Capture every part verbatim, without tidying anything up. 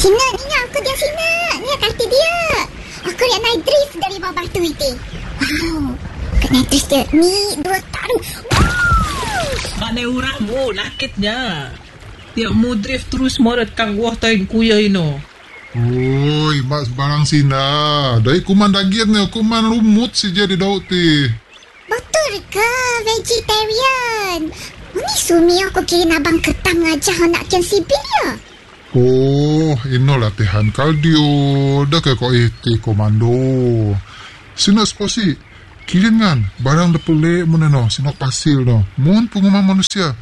Sina, ni aku dia Sina. Ni kaki dia. Aku yang naik drift dari bawah batu itu. Wow. Kena drift dia. Ni dua taruh. Wow. Mana urangmu nakitnya. Dia mau drift terus mau rekang wah tain kuya ino. Oi, mas barang Sina. Dari kuman dagingnya, kuman rumut si jadi daud ti. Betul ke vegetarian? Ini sumi aku kira abang ketam ngajak anak kian sipil ya? Oh, ino latihan kardio. Dah ke kau iti komando. Sina sposi. Kirin kan, barang depelek mana no, sina pasil no. Mohon pengumuman manusia.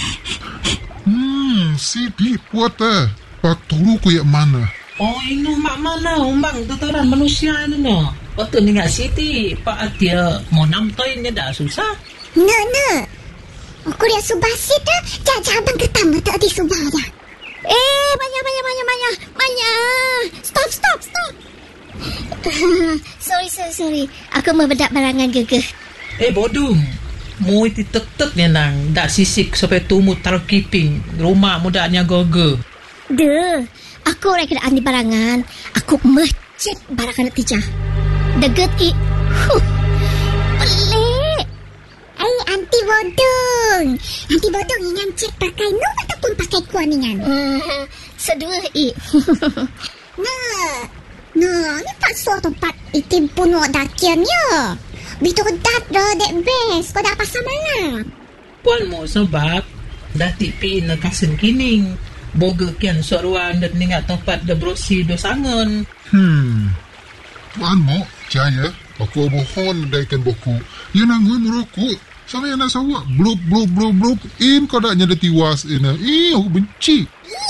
Hmm, si di puat eh. Pak turu ku yang mana? Oh, ino mak mana umbang tuturan manusia ini no. Waktu ni ngak siti, pak dia mau namtoin dia dah susah. No, no. Aku lihat subah sit dah. Jajah abang ketam betul di subah dah. Eh, banyak, banyak, banyak, banyak. Banyak. Stop, stop, stop. sorry, sorry, sorry. Aku membedak barangan gegeh. Eh, bodoh. Mau itu tek-tek ni nang. Dak sisik sampai tumut taruh kiping. Rumah mudanya goge. Duh. Aku orang kena andi barangan. Aku mecek barangan tijah. Deget i. Huh. Pelik. Eh, anti bodong. Anti bodong ingat cek pakai no ataupun pakai kuaningan? Hmm, sedua i. Nah. Nah, ni tak suah tempat itim pun wak dakiannya. Bitu dat dah dek best. Kau dah pasal mana? Puan mau sebab dah tipi nak kasen kining. Boga kian suaruan dan ningat tempat dah berosi do sangon. Hmm. Tuan mo, jaya. Aku mohon daikan boku. Ya nangun merokok. Sama yang nak sawak. Blub, blub, blub, blub. In kau dah nyada tiwas. Ina. Eh, aku benci.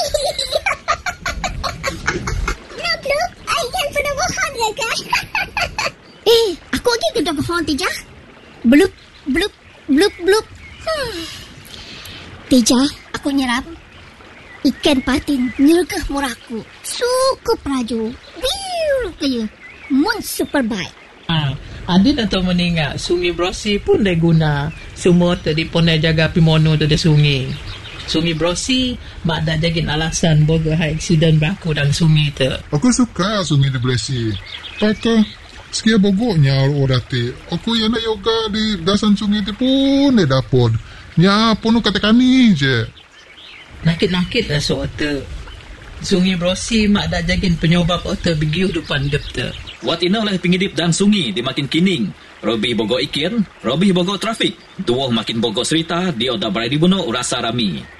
Blub, blub. Ayah pernah mohon ke kan? eh, aku lagi kena mohon Tijah. Blub, blub, blub, blub. Hmm. Tijah, aku nyerap. Ikan patin nyergah muraku. Suku praju. Biu kaya. Mon super baik. Ah, adin atau meningat sungai Brosi pun dah guna. Semua tadi pun dah jaga pimono tu dah sungai. Sungai Brosi mak dah jagin alasan boga high accident berlaku dalam sungai tu. Aku suka sungai di Blesi. Pata sekia bogoknya orang ti. Aku yang nak yoga di dasan sungai tu pun dah dapur. Nya pun katakan ni je. Nakit-nakit lah soal tu. Sungai Brosi mak dah jagin penyobab otak begiu depan dep tu. Wat ina oleh pengidip dan sungai di makin kining. Robi bogo ikin, Robi bogo trafik. Tuoh makin bogo cerita, dia dah berada di bunuh rasa rami.